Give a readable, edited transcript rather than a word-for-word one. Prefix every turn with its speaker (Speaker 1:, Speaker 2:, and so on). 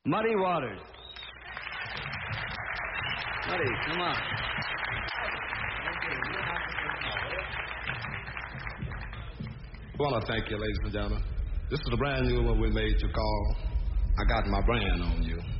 Speaker 1: Muddy Waters. Muddy, come on.
Speaker 2: I want to thank you, ladies and gentlemen. This is a brand new one we made to call I Got My Brand on You.